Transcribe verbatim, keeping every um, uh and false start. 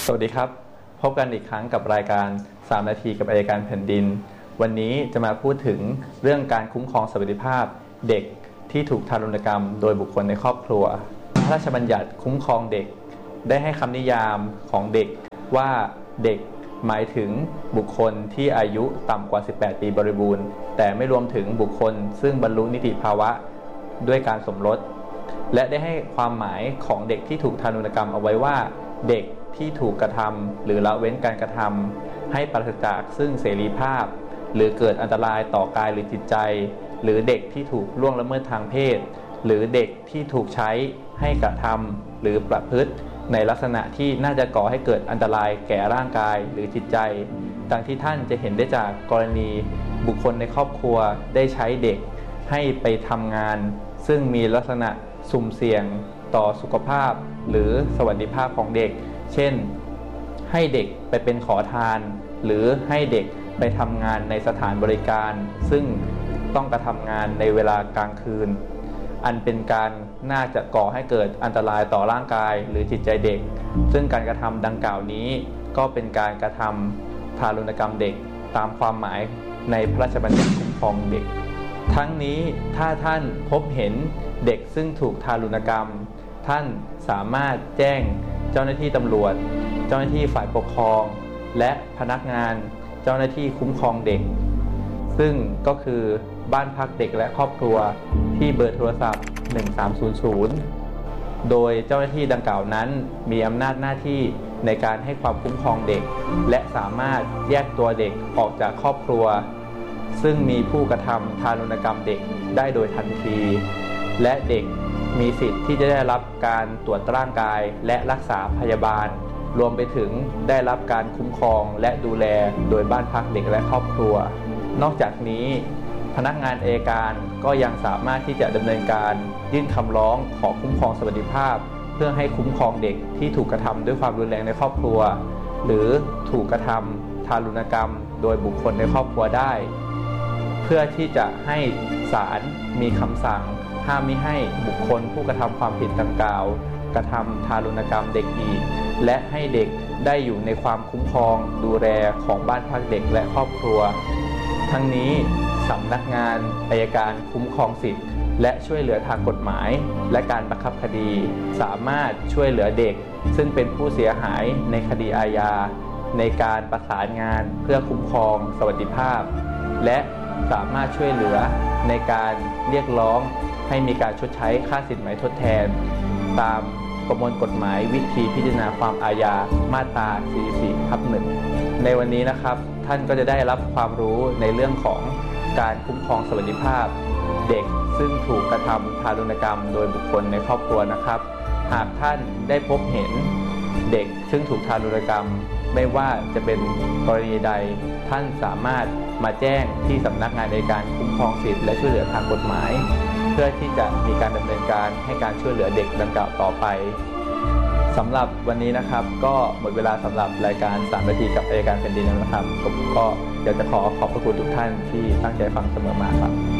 สวัสดีครับพบกันอีกครั้งกับรายการสามนาทีกับอัยการแผ่นดินวันนี้จะมาพูดถึงเรื่องการคุ้มครองสวัสดิภาพเด็กที่ถูกทารุณกรรมโดยบุคคลในครอบครัวพระราชบัญญัติคุ้มครองเด็กได้ให้คำนิยามของเด็กว่าเด็กหมายถึงบุคคลที่อายุต่ำกว่าสิบแปดปีบริบูรณ์แต่ไม่รวมถึงบุคคลซึ่งบรรลุนิติภาวะด้วยการสมรสและได้ให้ความหมายของเด็กที่ถูกทารุณกรรมเอาไว้ว่าเด็กที่ถูกกระทำหรือละเว้นการกระทำให้ปราศจากซึ่งเสรีภาพหรือเกิดอันตรายต่อกายหรือจิตใจหรือเด็กที่ถูกล่วงละเมิดทางเพศหรือเด็กที่ถูกใช้ให้กระทำหรือประพฤติในลักษณะที่น่าจะก่อให้เกิดอันตรายแก่ร่างกายหรือจิตใจดังที่ท่านจะเห็นได้จากกรณีบุคคลในครอบครัวได้ใช้เด็กให้ไปทำงานซึ่งมีลักษณะสุ่มเสี่ยงต่อสุขภาพหรือสวัสดิภาพของเด็กเช่นให้เด็กไปเป็นขอทานหรือให้เด็กไปทำงานในสถานบริการซึ่งต้องกระทำงานในเวลากลางคืนอันเป็นการน่าจะก่อให้เกิดอันตรายต่อร่างกายหรือจิตใจเด็กซึ่งการกระทำดังกล่าวนี้ก็เป็นการกระทำทารุณกรรมเด็กตามความหมายในพระราชบัญญัติคุ้มครองเด็กทั้งนี้ถ้าท่านพบเห็นเด็กซึ่งถูกทารุณกรรมท่านสามารถแจ้งเจ้าหน้าที่ตำรวจเจ้าหน้าที่ฝ่ายปกครองและพนักงานเจ้าหน้าที่คุ้มครองเด็กซึ่งก็คือบ้านพักเด็กและครอบครัวที่เบอร์โทรศัพท์หนึ่งสามศูนย์ศูนย์โดยเจ้าหน้าที่ดังกล่าวนั้นมีอำนาจหน้าที่ในการให้ความคุ้มครองเด็กและสามารถแยกตัวเด็กออกจากครอบครัวซึ่งมีผู้กระทำทารุณกรรมเด็กได้โดยทันทีและเด็กมีสิทธิ์ที่จะได้รับการตรวจร่างกายและรักษาพยาบาลรวมไปถึงได้รับการคุ้มครองและดูแลโดยบ้านพักเด็กและครอบครัวนอกจากนี้พนักงานอัยการก็ยังสามารถที่จะดำเนินการยื่นคำร้องขอคุ้มครองสวัสดิภาพเพื่อให้คุ้มครองเด็กที่ถูกกระทำด้วยความรุนแรงในครอบครัวหรือถูกกระทำทารุณกรรมโดยบุคคลในครอบครัวได้เพื่อที่จะให้ศาลมีคำสั่งห้ามมิให้บุคคลผู้กระทำความผิดดังกล่าวกระทำทารุณกรรมเด็กอีกและให้เด็กได้อยู่ในความคุ้มครองดูแลของบ้านพักเด็กและครอบครัวทั้งนี้สำนักงานอัยการคุ้มครองสิทธิและช่วยเหลือทางกฎหมายและการบังคับคดีสามารถช่วยเหลือเด็กซึ่งเป็นผู้เสียหายในคดีอาญาในการประสานงานเพื่อคุ้มครองสวัสดิภาพและสามารถช่วยเหลือในการเรียกร้องให้มีการชดใช้ค่าสินไหมทดแทนตามประมวลกฎหมายวิธีพิจารณาความอาญามาตรา สี่สิบสี่ ทับ หนึ่ง ในวันนี้นะครับท่านก็จะได้รับความรู้ในเรื่องของการคุ้มครองสวัสดิภาพเด็กซึ่งถูกกระทำทารุณกรรมโดยบุคคลในครอบครัวนะครับหากท่านได้พบเห็นเด็กซึ่งถูกทารุณกรรมไม่ว่าจะเป็นกรณีใดท่านสามารถมาแจ้งที่สำนักงานในการคุ้มครองสิทธิและช่วยเหลือทางกฎหมายเพื่อที่จะมีการดำเนินการให้การช่วยเหลือเด็กดังกล่าวต่อไปสำหรับวันนี้นะครับก็หมดเวลาสำหรับรายการสามนาทีกับอัยการแผ่นดินแล้วนะครับผมก็อยากจะขอขอบพระคุณทุกท่านที่ตั้งใจฟังเสมอมาครับ